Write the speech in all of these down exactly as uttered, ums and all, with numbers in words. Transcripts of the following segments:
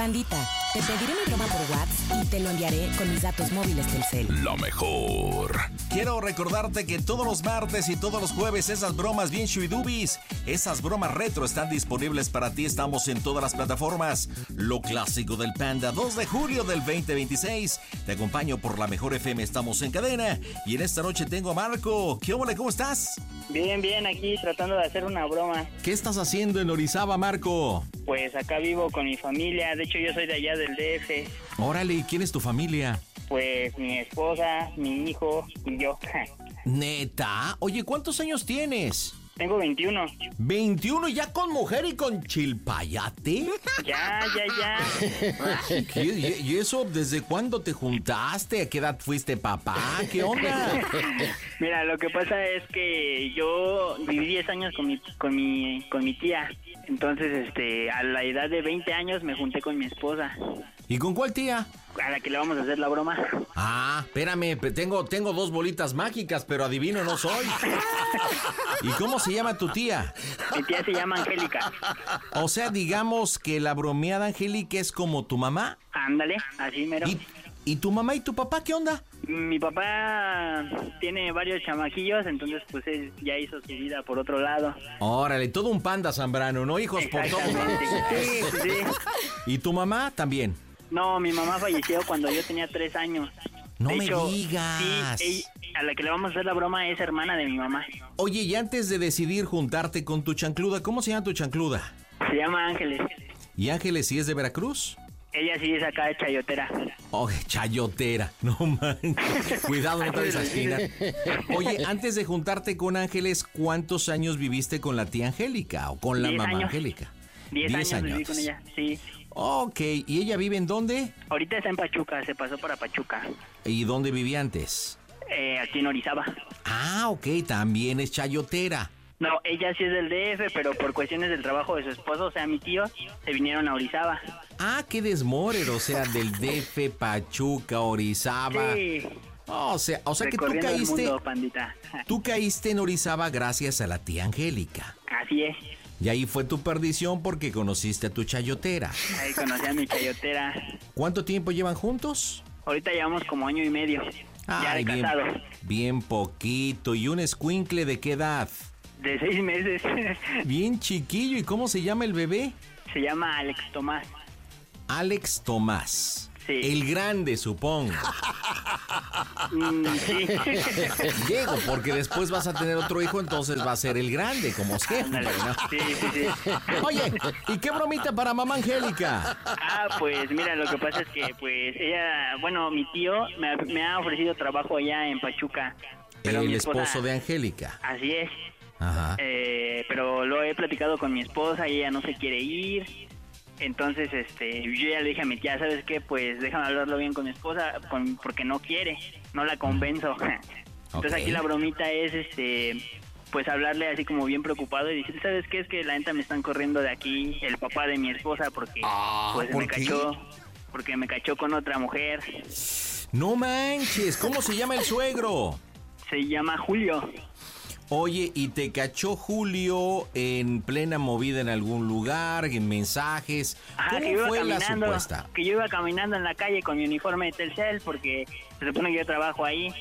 Pandita, te pediré mi broma por WhatsApp y te lo enviaré con mis datos móviles Telcel. Lo mejor. Quiero recordarte que todos los martes y todos los jueves esas bromas bien chuidubis, esas bromas retro están disponibles para ti. Estamos en todas las plataformas. Lo clásico del Panda, dos de julio del veinte veintiséis. Te acompaño por la Mejor F M, estamos en cadena. Y en esta noche tengo a Marco. ¿Qué ole? ¿Cómo estás? Bien, bien, aquí tratando de hacer una broma. ¿Qué estás haciendo en Orizaba, Marco? Pues acá vivo con mi familia, de hecho yo soy de allá del D F. Órale, ¿quién es tu familia? Pues mi esposa, mi hijo y yo. ¿Neta? Oye, ¿cuántos años tienes? Tengo veintiuno. ¿veintiuno ya con mujer y con chilpayate? Ya, ya, ya. ¿Qué? ¿Y, y eso desde cuándo te juntaste? ¿A qué edad fuiste papá? ¿Qué onda? Mira, lo que pasa es que yo viví diez años con mi, con mi, con mi tía. Entonces, este, a la edad de veinte años me junté con mi esposa. ¿Y con cuál tía? A la que le vamos a hacer la broma. Ah, espérame, tengo, tengo dos bolitas mágicas, pero adivino no soy. ¿Y cómo se llama tu tía? Mi tía se llama Angélica. O sea, digamos que la bromeada Angélica es como tu mamá. Ándale, así mero. ¿Y, ¿Y tu mamá y tu papá qué onda? Mi papá tiene varios chamaquillos, entonces pues él ya hizo su vida por otro lado. Órale, todo un panda Zambrano, ¿no? Hijos por todos. Sí, sí. ¿Y tu mamá también? No, mi mamá falleció cuando yo tenía tres años. No de me hecho, digas. Sí, ella, a la que le vamos a hacer la broma es hermana de mi mamá. Oye, y antes de decidir juntarte con tu chancluda, ¿cómo se llama tu chancluda? Se llama Ángeles. ¿Y Ángeles sí es de Veracruz? Ella sí es acá de Chayotera. Oh, chayotera, no manches. Cuidado, no te des espina. Oye, antes de juntarte con Ángeles, ¿cuántos años viviste con la tía Angélica o con la Diez mamá años. Angélica? Diez, Diez años viví con ella, sí. Ok, ¿y ella vive en dónde? Ahorita está en Pachuca, se pasó para Pachuca. ¿Y dónde vivía antes? Eh, aquí en Orizaba. Ah, ok, también es chayotera. No, ella sí es del D F, pero por cuestiones del trabajo de su esposo, o sea, mi tío, se vinieron a Orizaba. Ah, qué desmorer, o sea, del D F, Pachuca, Orizaba. Sí. Oh, o sea, o sea que tú caíste, el mundo, pandita. Tú caíste en Orizaba gracias a la tía Angélica. Así es. Y ahí fue tu perdición porque conociste a tu chayotera. Ahí conocí a mi chayotera. ¿Cuánto tiempo llevan juntos? Ahorita llevamos como año y medio. Ay, ya de bien, casado. Bien poquito. ¿Y un escuincle de qué edad? De seis meses. Bien chiquillo. ¿Y cómo se llama el bebé? Se llama Alex Tomás. Alex Tomás. Sí. El grande, supongo. Mm, sí. Diego, porque después vas a tener otro hijo, entonces va a ser el grande, como siempre, ¿no? Sí, sí, sí. Oye, ¿y qué bromita para mamá Angélica? Ah, pues mira, lo que pasa es que pues ella, bueno, mi tío me, me ha ofrecido trabajo allá en Pachuca. Pero El mi esposa, esposo de Angélica. Así es. Ajá. Eh, pero lo he platicado con mi esposa y ella no se quiere ir. Entonces, este, yo ya le dije a mi tía, ¿sabes qué? Pues déjame hablarlo bien con mi esposa, con, porque no quiere, no la convenzo. Entonces Okay. aquí la bromita es, este, pues hablarle así como bien preocupado y decir, ¿sabes qué? Es que la neta me están corriendo de aquí el papá de mi esposa porque, Ah, pues ¿por me qué? cachó, porque me cachó con otra mujer. No manches, ¿cómo se llama el suegro? Se llama Julio. Oye, ¿y te cachó Julio en plena movida en algún lugar, en mensajes? Ajá, que ¿Cómo iba fue la caminando, supuesta? que yo iba caminando en la calle con mi uniforme de Telcel porque se supone que yo trabajo ahí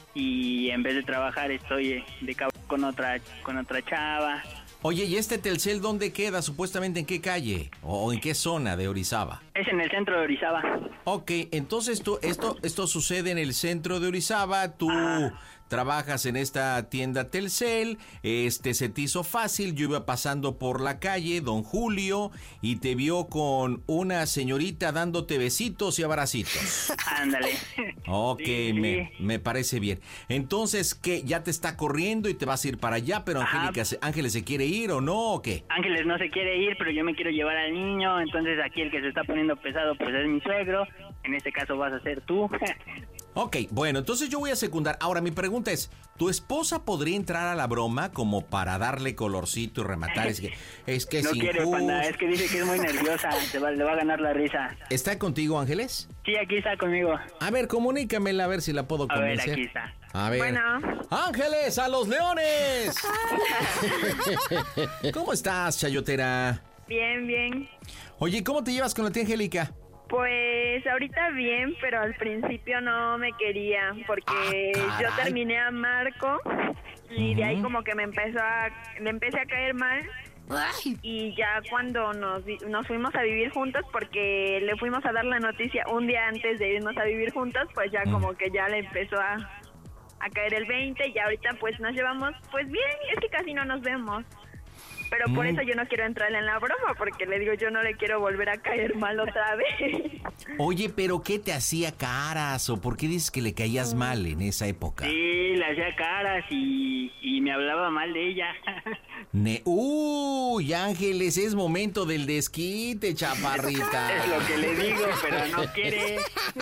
y en vez de trabajar estoy de cabo con otra con otra chava. Oye, ¿y este Telcel dónde queda? ¿Supuestamente en qué calle? ¿O en qué zona de Orizaba? Es en el centro de Orizaba. Ok, entonces tú, esto, esto sucede en el centro de Orizaba, tú Ah. trabajas en esta tienda Telcel, este se te hizo fácil, yo iba pasando por la calle, don Julio, y te vio con una señorita dándote besitos y abracitos. Ándale. Ok, Sí, me, sí. me parece bien. Entonces, ¿qué? ¿Ya te está corriendo y te vas a ir para allá, pero Ajá. Angélica, se- Ángeles se quiere ir o no, o qué? Ángeles no se quiere ir, pero yo me quiero llevar al niño, entonces aquí el que se está poniendo pesado pues es mi suegro, en este caso vas a ser tú. Ok, bueno, entonces yo voy a secundar. Ahora, mi pregunta es, ¿tu esposa podría entrar a la broma como para darle colorcito y rematar? Es que es, que No es quiere, injusto. panda, es que dice que es muy nerviosa, se va- le va a ganar la risa. ¿Está contigo, Ángeles? Sí, aquí está conmigo. A ver, comunícamela a ver si la puedo A ver, convencer. aquí está. A ver. Bueno. ¡Ángeles, a los leones! ¿Cómo estás, chayotera? Bien, bien. Oye, ¿cómo te llevas con la tía Angélica? Pues ahorita bien, pero al principio no me quería porque Ah, yo caray. terminé a Marco y de ahí Ujú. como que me empezó a, le empecé a caer mal y ya cuando nos, vi- nos fuimos a vivir juntos porque le fuimos a dar la noticia un día antes de irnos a vivir juntos, pues ya Mm. como que ya le empezó a, a caer el veinte y ahorita pues nos llevamos pues bien, es que casi no nos vemos. Pero por Mm. eso yo no quiero entrarle en la broma, porque le digo, yo no le quiero volver a caer mal otra vez. Oye, ¿pero qué te hacía caras o por qué dices que le caías mal en esa época? Sí, le hacía caras y, y me hablaba mal de ella. Ne- Uy, Ángeles, es momento del desquite, chaparrita. Es lo que le digo, pero no quiere.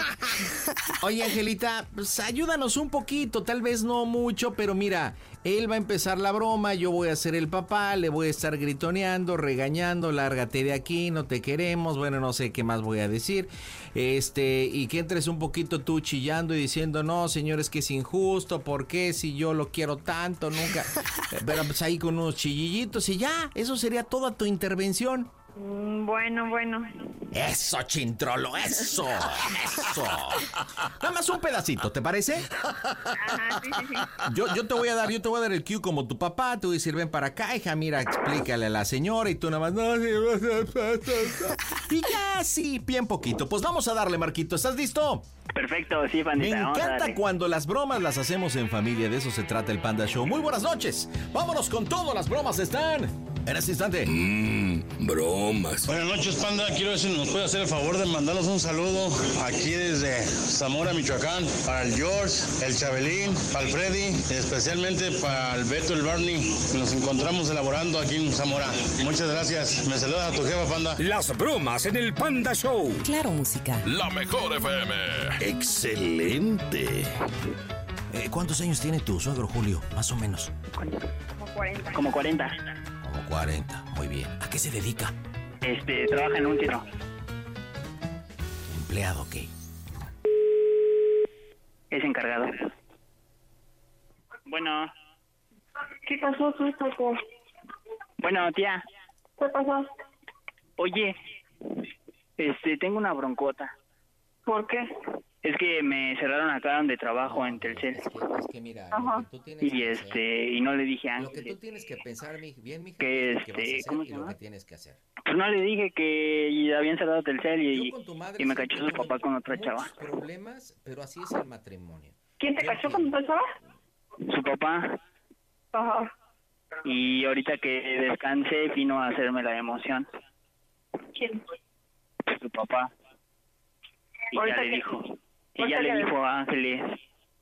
Oye, Angelita, pues ayúdanos un poquito, tal vez no mucho, pero mira, él va a empezar la broma, yo voy a ser el papá, le voy a estar gritoneando, regañando, lárgate de aquí, no te queremos, bueno, no sé qué más voy a decir, este, y que entres un poquito tú chillando y diciendo, no, señores, que es injusto, ¿por qué? Si yo lo quiero tanto, nunca, pero pues ahí con unos chillillitos y ya, eso sería toda tu intervención. Mm, Bueno, bueno. Eso, Chintrolo, eso, eso. Nada más un pedacito, ¿te parece? Ajá, sí, sí, sí. Yo, yo te voy a dar, yo te voy a dar el cue como tu papá, te voy a decir, ven para acá, hija, mira, explícale a la señora y tú nada más, no, sí, y ya, sí, bien poquito. Pues vamos a darle, Marquito, ¿estás listo? Perfecto, sí, Me pandita. vamos a encanta darle. cuando las bromas las hacemos en familia, de eso se trata el Panda Show. Muy buenas noches, vámonos con todo, las bromas están en este instante. Mmm, bromas. Buenas noches, Panda. Quiero ver si nos puede hacer el favor de mandarnos un saludo aquí desde Zamora, Michoacán, para el George, el Chabelín, para el Freddy, y especialmente para el Beto, el Barney, que nos encontramos elaborando aquí en Zamora. Muchas gracias. Me saludas a tu jefa, Panda. Las bromas en el Panda Show. Claro, música. La mejor F M. Excelente. Eh, ¿Cuántos años tiene tu suegro, Julio? Más o menos. Como cuarenta. Como cuarenta. Como cuarenta, muy bien. ¿A qué se dedica? Este, trabaja en un tiro. ¿Empleado o qué? Es encargado. Bueno, ¿Qué pasó, tú, Paco? bueno, tía. ¿Qué pasó? Oye, este, tengo una broncota. ¿Por qué? Es que me cerraron acá donde trabajo en Telcel. Es que, es que mira, Ajá. lo que tú tienes Y que hacer- este, y no le dije a Lo que tú Ángeles. tienes que pensar, mi, bien, mi Que, lo que vas a este, hacer ¿cómo y se lo llama? que tienes que hacer. Pues no le dije que habían cerrado Telcel y, Yo con tu madre y me siempre cachó su tuve papá con otra muchos chava. problemas, pero así es el matrimonio. ¿Quién te Yo cachó entiendo. cuando estaba? Su papá. Ajá. Y ahorita que descansé vino a hacerme la emoción. ¿Quién? Su papá. Y ya Ahorita le que- dijo. Y ahorita ya le que- dijo a Ángeles.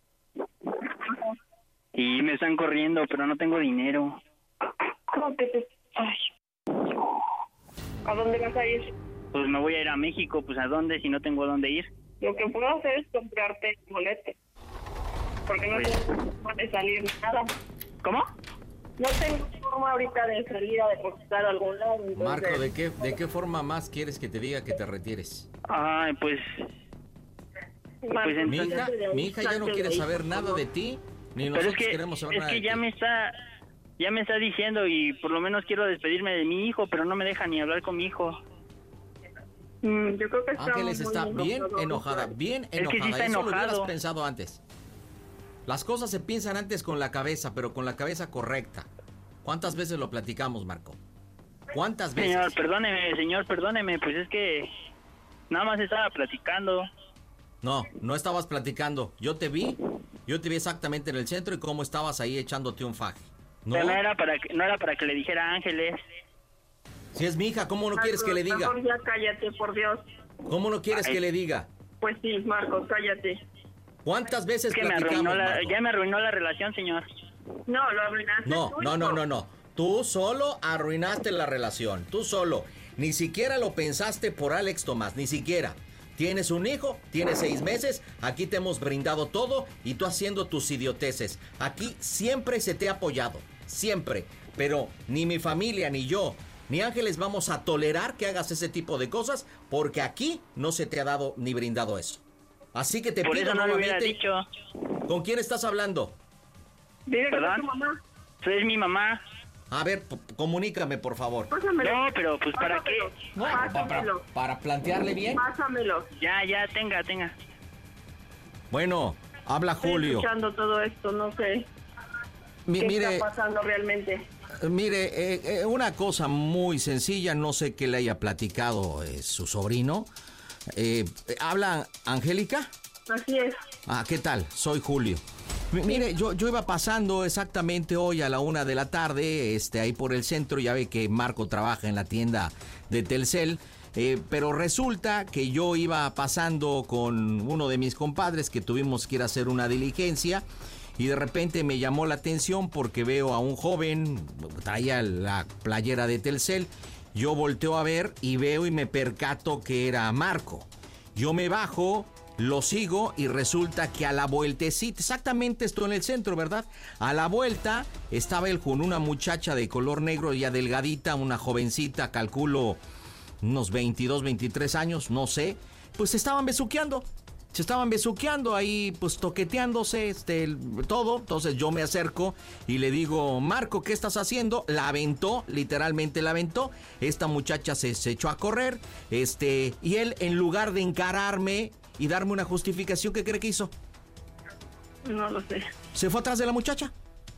Y me están corriendo, pero no tengo dinero. ¿Cómo que te...? Ay. ¿A dónde vas a ir? Pues me voy a ir a México, pues ¿a dónde si no tengo a dónde ir? Lo que puedo hacer es comprarte boletos. Porque no Oye. tengo forma de salir nada. ¿Cómo? No tengo forma ahorita de salir a depositar a algún lado. Entonces... Marco, ¿de qué, ¿de qué forma más quieres que te diga que te retires? Ay, pues Marco, pues, Mi hija, salte de ahí, mi hija ya no salte quiere de ahí, saber por nada favor. de ti, ni pero nosotros es que queremos saber es nada que de ya ti. me está ya me está diciendo y por lo menos quiero despedirme de mi hijo, pero no me deja ni hablar con mi hijo. Mm, yo creo que está Ángeles muy está bien enojado. enojada, bien que sí enojada. está Eso lo hubieras enojado. pensado antes. Las cosas se piensan antes con la cabeza, pero con la cabeza correcta. ¿Cuántas veces lo platicamos, Marco? ¿Cuántas veces? Señor, perdóneme, señor, perdóneme, pues es que nada más estaba platicando. No, no estabas platicando. Yo te vi, yo te vi exactamente en el centro y cómo estabas ahí echándote un faje. No, Pero no era para que no era para que le dijera a Ángeles. si es mi hija, ¿cómo no quieres que le diga? Mejor ya cállate, por Dios. ¿Cómo no quieres Ay. que le diga? Pues sí, Marcos, cállate. ¿Cuántas veces Es que me platicamos, arruinó la, Marco? ya me arruinó la relación, señor. No, lo arruinaste No, tú, no, no, hijo. no, no. Tú solo arruinaste la relación. Tú solo. Ni siquiera lo pensaste por Alex Tomás. Ni siquiera. Tienes un hijo, tienes seis meses. Aquí te hemos brindado todo y tú haciendo tus idioteces. Aquí siempre se te ha apoyado. Siempre. Pero ni mi familia, ni yo, ni Ángeles vamos a tolerar que hagas ese tipo de cosas porque aquí no se te ha dado ni brindado eso. Así que te Por pido eso no le hubiera nuevamente. dicho. ¿Con quién estás hablando? Dile que ¿Perdón? es tu mamá. Es mi mamá. A ver, p- comunícame, por favor. Pásamelo. No, pero pues ¿para qué? No, pa- para, Pásamelo. para plantearle bien. Pásamelo. Ya, ya, tenga, tenga. Bueno, habla Estoy Julio. escuchando todo esto, no sé Mi- qué mire, está pasando realmente. mire, eh, eh, una cosa muy sencilla, no sé qué le haya platicado eh, su sobrino. Eh, ¿Habla Angélica? Así es. Ah, ¿qué tal? Soy Julio. M- Mire, yo, yo iba pasando exactamente hoy a la una de la tarde, este, ahí por el centro, ya ve que Marco trabaja en la tienda de Telcel, eh, pero resulta que yo iba pasando con uno de mis compadres que tuvimos que ir a hacer una diligencia y de repente me llamó la atención porque veo a un joven, traía la playera de Telcel, yo volteo a ver y veo y me percato que era Marco. Yo me bajo, lo sigo y resulta que a la vueltecita, exactamente estoy en el centro, ¿verdad? A la vuelta estaba él con una muchacha de color negro, ya delgadita, una jovencita, calculo unos veintidós, veintitrés años, no sé. Pues se estaban besuqueando, se estaban besuqueando ahí, pues toqueteándose, este, el- todo. Entonces yo me acerco y le digo, Marco, ¿qué estás haciendo? La aventó, literalmente la aventó. Esta muchacha se, se echó a correr, este, y él en lugar de encararme y darme una justificación, ¿qué cree que hizo? No lo sé. Se fue atrás de la muchacha.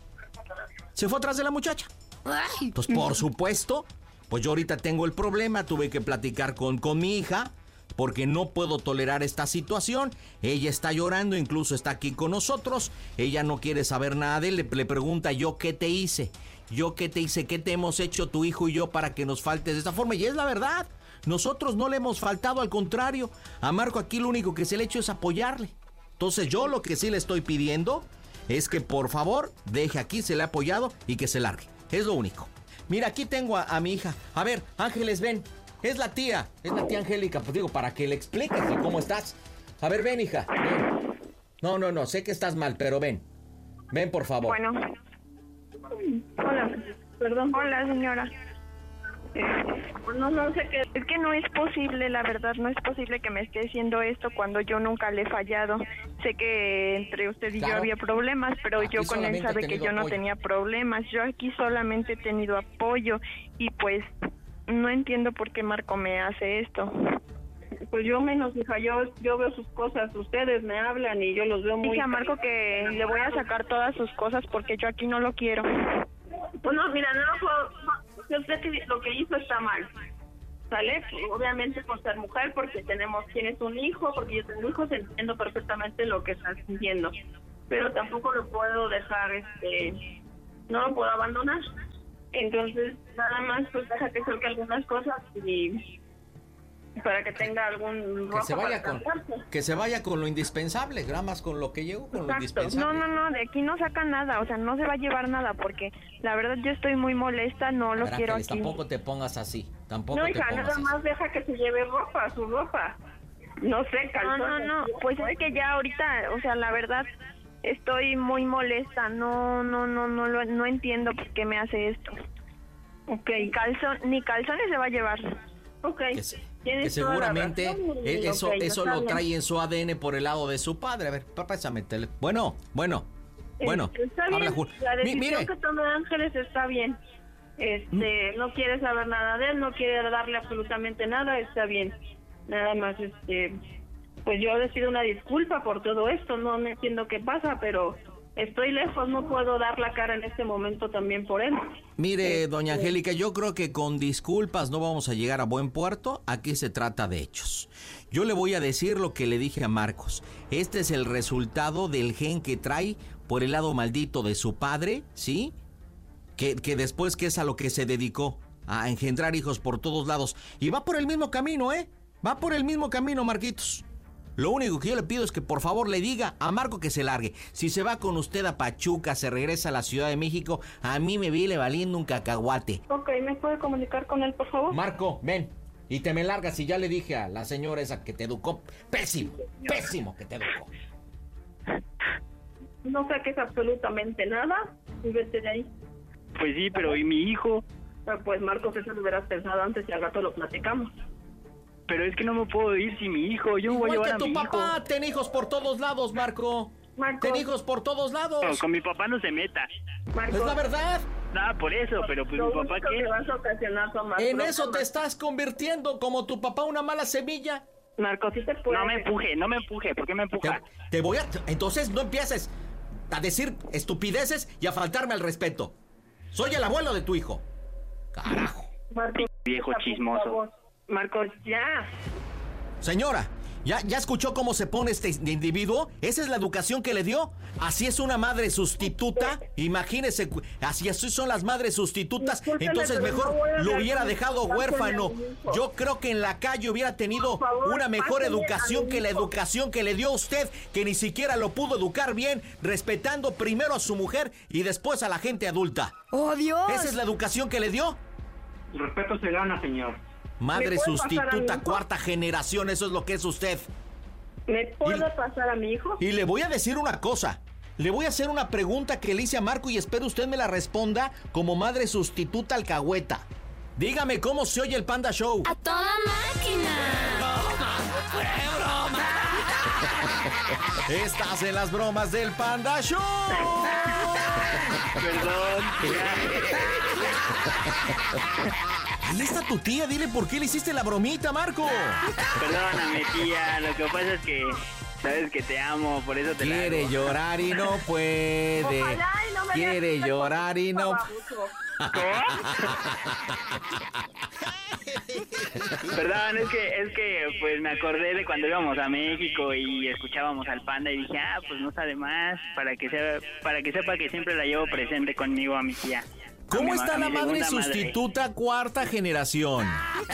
Se fue atrás de la muchacha. Entonces, por supuesto, pues yo ahorita tengo el problema, tuve que platicar con, con mi hija, porque no puedo tolerar esta situación. Ella está llorando, incluso está aquí con nosotros. Ella no quiere saber nada de él. Le, le pregunta, ¿yo qué te hice? ¿Yo qué te hice? ¿Qué te hemos hecho tu hijo y yo para que nos faltes de esta forma? Y es la verdad. Nosotros no le hemos faltado, al contrario. A Marco aquí lo único que se le ha hecho es apoyarle. Entonces yo lo que sí le estoy pidiendo es que por favor deje aquí, se le ha apoyado y que se largue. Es lo único. Mira, aquí tengo a, a mi hija. A ver, Ángeles, ven. Es la tía, es la tía Angélica, pues digo, para que le expliques cómo estás. A ver, ven, hija, ven. No, no, no, sé que estás mal, pero ven. Ven, por favor. Bueno. Hola. Perdón. Hola, señora. Eh, no, no sé qué. Es que no es posible, la verdad, no es posible que me esté haciendo esto cuando yo nunca le he fallado. Sé que entre usted y Claro. yo había problemas, pero Aquí yo con él solamente he sabe que tenido yo no apoyo. tenía problemas. Yo aquí solamente he tenido apoyo y pues no entiendo por qué Marco me hace esto. Pues yo menos, hija, yo yo veo sus cosas, ustedes me hablan y yo los veo muy... Dije a Marco que le voy a sacar todas sus cosas porque yo aquí no lo quiero. Pues no, mira, no, no, yo sé que lo que hizo está mal, ¿sale? Obviamente por ser mujer, porque tenemos, tienes un hijo, porque yo tengo hijos, entiendo perfectamente lo que estás sintiendo, pero tampoco lo puedo dejar, este, no lo puedo abandonar. Entonces, nada más, pues deja que salga algunas cosas y para que tenga algún Que se rojo vaya para con cambiarse. que se vaya con lo indispensable, nada más con lo que llegó, con lo Exacto. indispensable. No, no, no, de aquí no saca nada, o sea, no se va a llevar nada porque la verdad yo estoy muy molesta, no lo A ver, quiero Ángeles, aquí. tampoco te pongas así, tampoco No, te hija, pongas nada así. más deja que se lleve ropa, su ropa. No sé, No, calzones. no, no, pues es que ya ahorita, o sea, la verdad estoy muy molesta, no, no, no, no, lo- no entiendo por qué me hace esto. Ok, Ni calzón, ni calzones se va a llevar. ok. Que, se- Tienes que toda la seguramente razón y- e- eso ok, eso está lo bien. trae en su A D N por el lado de su padre. A ver, pásame el tele- Bueno, bueno, bueno. Eh, está habla bien, Jul- la Mi- decisión mire, que tome Ángeles está bien. Este, no quiere saber nada de él, no quiere darle absolutamente nada, está bien. Nada más, este, pues yo les pido una disculpa por todo esto, no, no entiendo qué pasa, pero estoy lejos, no puedo dar la cara en este momento también por él. mire, doña Angélica, yo creo que con disculpas no vamos a llegar a buen puerto. Aquí se trata de hechos. Yo le voy a decir lo que le dije a Marcos. Este es el resultado del gen que trae por el lado maldito de su padre, ¿sí? Que, que después que es a lo que se dedicó, a engendrar hijos por todos lados. Y va por el mismo camino, ¿eh? Va por el mismo camino, Marquitos. Lo único que yo le pido es que por favor le diga a Marco que se largue. Si se va con usted a Pachuca, se regresa a la Ciudad de México, a mí me viene valiendo un cacahuate. Ok, ¿me puede comunicar con él, por favor? Marco, ven. Y te me largas y ya le dije a la señora esa que te educó. Pésimo, pésimo que te educó. No saques absolutamente nada y vete de ahí. Pues sí, pero ¿y mi hijo? Ah, Pues Marcos, eso lo hubieras pensado antes y al rato lo platicamos. Pero es que no me puedo ir sin mi hijo. Yo me voy a Igual llevar a que tu mi papá, hijo. ten hijos por todos lados, Marco. Marco. Ten hijos por todos lados. No, con mi papá no se meta. Marcos, Es la verdad. Nada, por eso, pero pues Lo mi papá único qué. que vas a ocasionar son más En problemas. eso te estás convirtiendo, como tu papá, una mala semilla. Marco, sí te puede. No me empuje, no me empuje, ¿por qué me Te, empuja? te voy a... Entonces no empieces a decir estupideces y a faltarme al respeto. Soy el abuelo de tu hijo. Carajo. Marco, Viejo por chismoso. favor. Marco, ya. Señora, ¿ya, ¿ya escuchó cómo se pone este individuo? ¿Esa es la educación que le dio? ¿Así es una madre sustituta? Imagínese, así así son las madres sustitutas. Discúlpeme, Entonces pero mejor no voy a lo hablar hubiera con- dejado con huérfano. mi hijo. Yo creo que en la calle hubiera tenido Por favor, una mejor pásenme a educación mi que la hijo. educación que le dio a usted, que ni siquiera lo pudo educar bien, respetando primero a su mujer y después a la gente adulta. ¡Oh, Dios! ¿Esa es la educación que le dio? El respeto se gana, señor. Madre ¿Me puede pasar a mi sustituta, hijo? cuarta generación, eso es lo que es usted. ¿Me puede Y- pasar a mi hijo? Y le voy a decir una cosa. Le voy a hacer una pregunta que le hice a Marco y espero usted me la responda como madre sustituta alcahueta. Dígame cómo se oye el Panda Show. ¡A toda máquina! Estás en las bromas del Panda Show. Perdón. Ahí está tu tía, dile por qué le hiciste la bromita, Marco. Perdóname, tía, lo que pasa es que sabes que te amo, por eso te la Quiere hago. llorar y no puede. Ojalá y no me Quiere veas llorar y no... baboso. Perdón, es que, es que pues me acordé de cuando íbamos a México y escuchábamos al Panda y dije, ah, pues no está de más, para que sea, para que sepa que siempre la llevo presente conmigo a mi tía. A ¿Cómo mi ma- está a la mi madre segunda sustituta cuarta generación?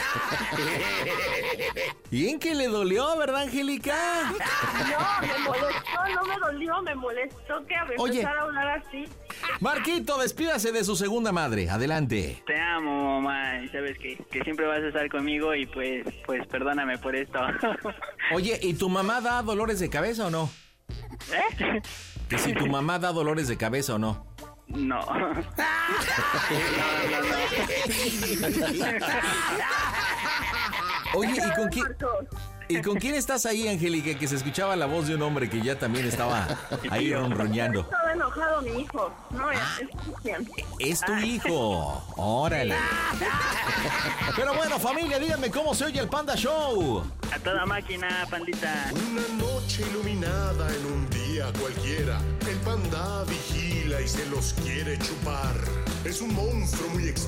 Bien que le dolió, ¿verdad, Angélica? No, me molestó, no me dolió, me molestó que empezara Oye. a hablar así. Marquito, despídase de su segunda madre. Adelante. Te amo, mamá, y sabes que, que siempre vas a estar conmigo y pues, pues perdóname por esto. Oye, ¿y tu mamá da dolores de cabeza o no? ¿Eh? Que si tu mamá da dolores de cabeza o no. No. No, no, no. Oye, ¿y con quién, Marco, ¿y con quién estás ahí, Angélica? Que se escuchaba la voz de un hombre que ya también estaba ahí ronroñando. estaba enojado mi hijo. No, ya, escuchen. Es tu hijo. Órale. Pero bueno, familia, díganme cómo se oye el Panda Show. A toda máquina, pandita. Una noche iluminada en un día cualquiera, el panda vigila y se los quiere chupar. Es un monstruo muy extraño.